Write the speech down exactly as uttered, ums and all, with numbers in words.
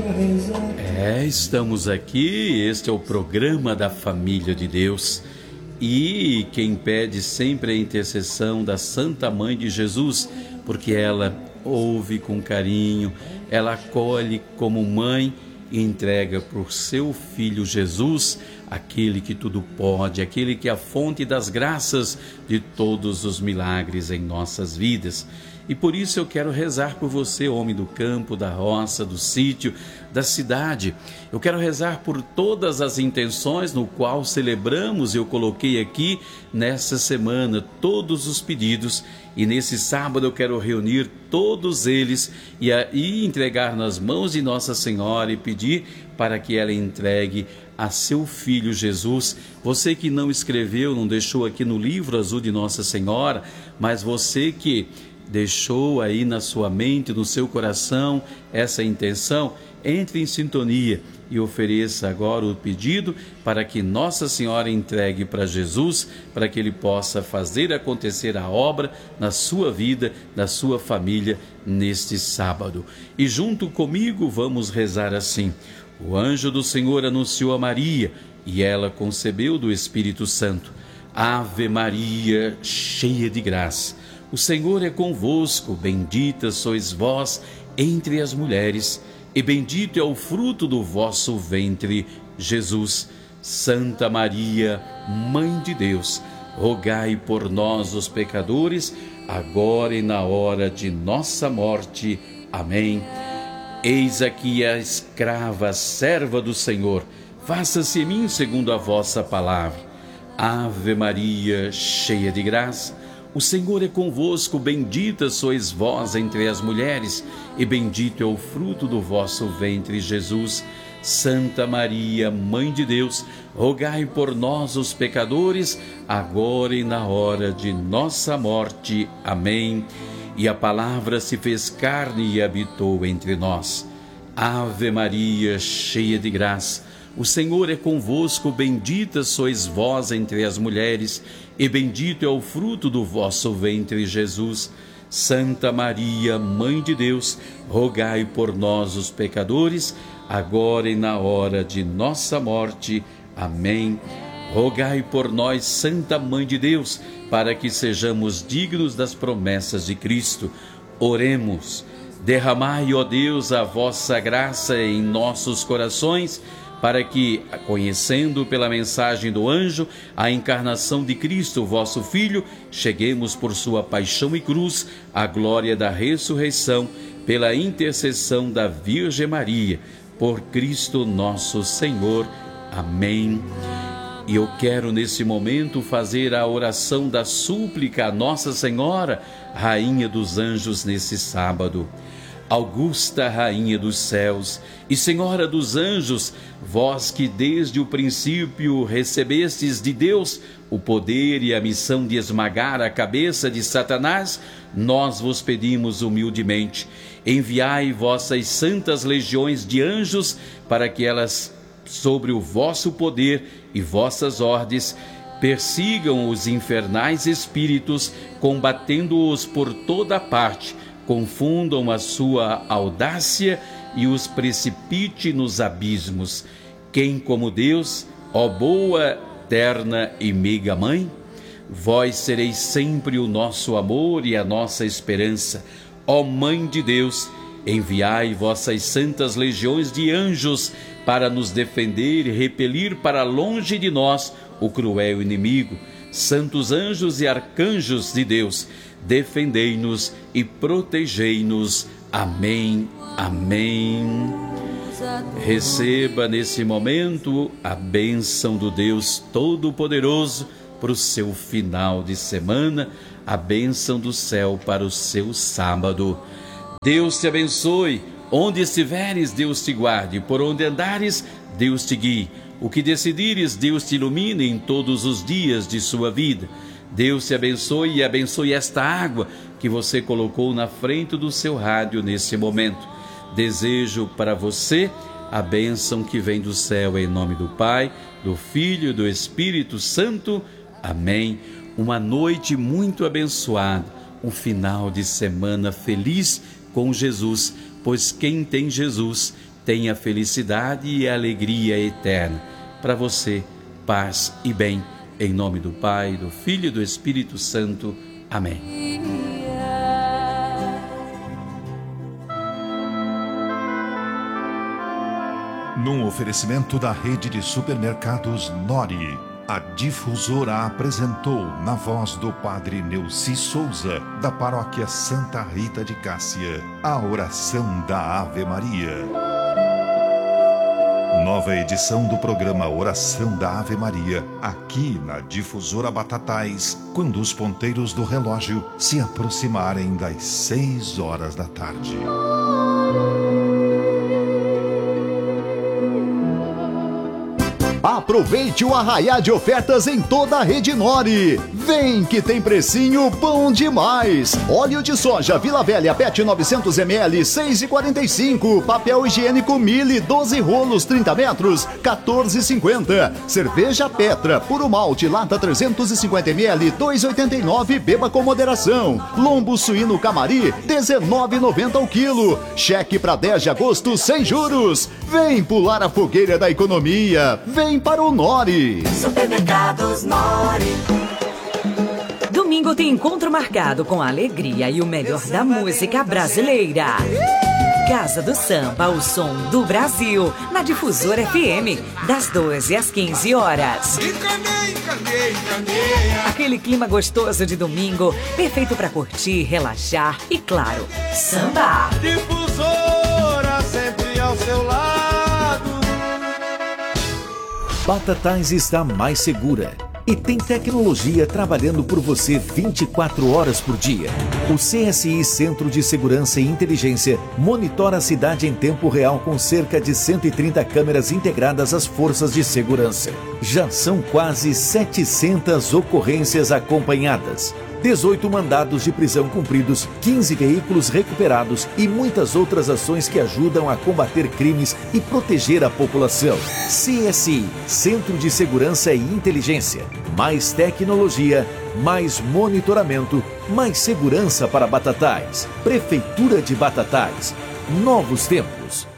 É, estamos aqui, este é o programa da Família de Deus. E quem pede sempre a intercessão da Santa Mãe de Jesus, porque ela ouve com carinho, ela acolhe como mãe e entrega para o seu Filho Jesus, aquele que tudo pode, aquele que é a fonte das graças de todos os milagres em nossas vidas. E por isso eu quero rezar por você, homem do campo, da roça, do sítio, da cidade. Eu quero rezar por todas as intenções no qual celebramos, eu coloquei aqui nessa semana todos os pedidos. E nesse sábado eu quero reunir todos eles e, a, e entregar nas mãos de Nossa Senhora e pedir para que ela entregue a seu Filho Jesus. Você que não escreveu, não deixou aqui no livro azul de Nossa Senhora, mas você que deixou aí na sua mente, no seu coração, essa intenção, entre em sintonia e ofereça agora o pedido para que Nossa Senhora entregue para Jesus, para que Ele possa fazer acontecer a obra na sua vida, na sua família, neste sábado. E junto comigo vamos rezar assim: o anjo do Senhor anunciou a Maria, e ela concebeu do Espírito Santo. Ave Maria, cheia de graça, o Senhor é convosco, bendita sois vós entre as mulheres, e bendito é o fruto do vosso ventre, Jesus. Santa Maria, Mãe de Deus, rogai por nós, os pecadores, agora e na hora de nossa morte. Amém. Eis aqui a escrava, a serva do Senhor, faça-se em mim segundo a vossa palavra. Ave Maria, cheia de graça, o Senhor é convosco, bendita sois vós entre as mulheres, e bendito é o fruto do vosso ventre, Jesus. Santa Maria, Mãe de Deus, rogai por nós, os pecadores, agora e na hora de nossa morte. Amém. E a palavra se fez carne e habitou entre nós. Ave Maria, cheia de graça, o Senhor é convosco, bendita sois vós entre as mulheres, e bendito é o fruto do vosso ventre, Jesus. Santa Maria, Mãe de Deus, rogai por nós, os pecadores, agora e na hora de nossa morte. Amém. Rogai por nós, Santa Mãe de Deus, para que sejamos dignos das promessas de Cristo. Oremos. Derramai, ó Deus, a vossa graça em nossos corações, para que, conhecendo pela mensagem do anjo a encarnação de Cristo, vosso Filho, cheguemos por sua paixão e cruz à glória da ressurreição, pela intercessão da Virgem Maria, por Cristo nosso Senhor. Amém. E eu quero nesse momento fazer a oração da súplica a Nossa Senhora, Rainha dos Anjos, nesse sábado. Augusta Rainha dos céus e Senhora dos anjos, vós que desde o princípio recebestes de Deus o poder e a missão de esmagar a cabeça de Satanás, nós vos pedimos humildemente, enviai vossas santas legiões de anjos para que elas, sobre o vosso poder e vossas ordens, persigam os infernais espíritos, combatendo-os por toda a parte, confundam a sua audácia e os precipite nos abismos. Quem como Deus, ó boa, terna e meiga Mãe? Vós sereis sempre o nosso amor e a nossa esperança. Ó Mãe de Deus, enviai vossas santas legiões de anjos para nos defender e repelir para longe de nós o cruel inimigo. Santos anjos e arcanjos de Deus, defendei-nos e protegei-nos. Amém, amém. Receba nesse momento a bênção do Deus Todo-Poderoso para o seu final de semana, a bênção do céu para o seu sábado. Deus te abençoe, onde estiveres, Deus te guarde, por onde andares, Deus te guie. O que decidires, Deus te ilumine em todos os dias de sua vida. Deus te abençoe e abençoe esta água que você colocou na frente do seu rádio nesse momento. Desejo para você a bênção que vem do céu, em nome do Pai, do Filho e do Espírito Santo. Amém. Uma noite muito abençoada, um final de semana feliz com Jesus, pois quem tem Jesus tenha felicidade e alegria eterna. Para você, paz e bem, em nome do Pai, do Filho e do Espírito Santo. Amém. Num oferecimento da rede de supermercados Nori, a Difusora apresentou, na voz do Padre Neuci Souza, da Paróquia Santa Rita de Cássia, a oração da Ave Maria. Nova edição do programa Oração da Ave Maria, aqui na Difusora Batatais, quando os ponteiros do relógio se aproximarem das seis horas da tarde. Aproveite o arraiá de ofertas em toda a rede Nori. Vem que tem precinho bom demais. Óleo de soja Vila Velha P E T novecentos mililitros, seis reais e quarenta e cinco centavos. Papel higiênico Mille, doze rolos, trinta metros, quatorze reais e cinquenta centavos. Cerveja Petra, puro malte, lata trezentos e cinquenta mililitros, dois reais e oitenta e nove centavos. Beba com moderação. Lombo suíno Camari, dezenove reais e noventa centavos o quilo. Cheque para dez de agosto sem juros. Vem pular a fogueira da economia. Vem para o Nori. Supermercados Nori. Domingo tem encontro marcado com a alegria e o melhor da música brasileira. Casa do Samba, o som do Brasil, na Difusora F M, das doze às quinze horas. Aquele clima gostoso de domingo, perfeito para curtir, relaxar e, claro, samba. Difusora sempre ao seu lado. Batatais está mais segura e tem tecnologia trabalhando por você vinte e quatro horas por dia. O C S I Centro de Segurança e Inteligência monitora a cidade em tempo real com cerca de cento e trinta câmeras integradas às forças de segurança. Já são quase setecentas ocorrências acompanhadas, dezoito mandados de prisão cumpridos, quinze veículos recuperados e muitas outras ações que ajudam a combater crimes e proteger a população. C S I, Centro de Segurança e Inteligência. Mais tecnologia, mais monitoramento, mais segurança para Batatais. Prefeitura de Batatais. Novos tempos.